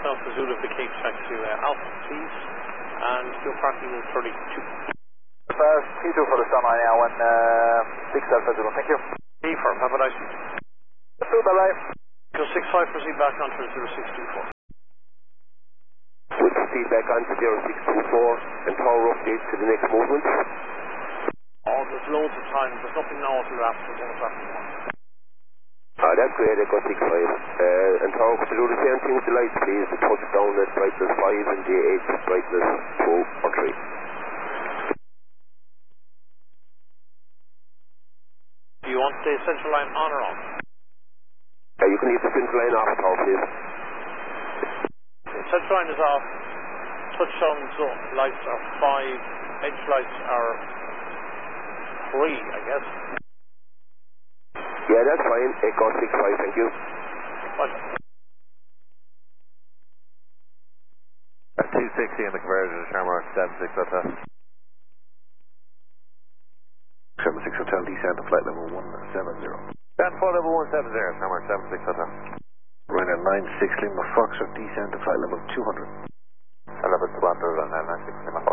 Alpha Zulu for Cape Track to Alpha, please. And your parking is 32. P2 for the Sunline now, 6 Alpha Zulu, thank you. B firm, have a nice week. Bye-bye. Go 65, proceed back onto 0624. We'll proceed back onto 0624 and power updates to the next movement. Oh, there's loads of time. There's nothing now until after 1 o'clock in the morning. That's great, I got 65. And power up to do the same thing with the lights, please. The touch down at brightness 5 and J8 brightness 2 or 3. Do you want the central line on or off? You can leave the central line off, power, please. The central line is off. Touchdown zone lights are 5. Edge lights are 3, I guess. Yeah, that's fine. Echo 65, thank you. Pleasure. At 260 in the conversion to Shamrock 76 Hotel. 76 Hotel, descend to flight level 170. Stand for level 170, Shamrock 76 Hotel. Ryanair 96 Lima Foxtrot, descend to flight level 200. Level 200 and 96 Lima.